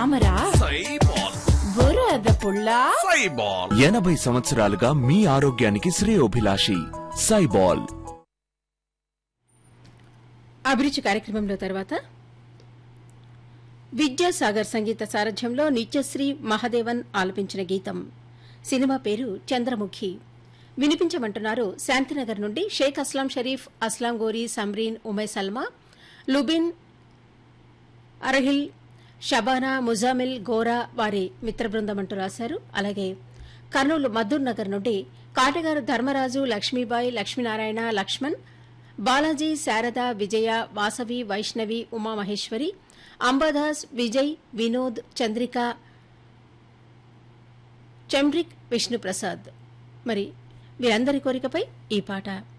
తామరా సైబాల్ బురద పుల్ల సైబాల్ 80 సంవత్సరాలుగా మీ ఆరోగ్యానికి శ్రేయోభిలాషి సైబాల్. అభిరుచి కార్యక్రమంలో తర్వాత విద్యాసాగర్ సంగీత సారథ్యంలో నిత్యశ్రీ మహదేవన్ ఆలపించిన గీతం. సినిమా పేరు చంద్రముఖి. వినిపించమంటున్నారు శాంతినగర్ నుండి షేక్ అస్లాం షరీఫ్, అస్లాం గోరీ, సమ్రీన్, ఉమై సల్మా, లుబిన్, అరహిల్, షబానా, ముజామిల్, గోరా వారి మిత్ర బృందం అంటూ రాశారు. అలాగే కర్నూలు మద్దూర్ నగర్ నుండి కాటగారు ధర్మరాజు, లక్ష్మీబాయి, లక్ష్మీనారాయణ, లక్ష్మణ్, బాలాజీ, శారద, విజయ, వాసవి, వైష్ణవి, ఉమామహేశ్వరి, అంబాదాస్, విజయ్, వినోద్, చంద్రిక, చండ్రిక్, విష్ణుప్రసాద్. మరి వీరందరి కోరికపై ఈ పాట.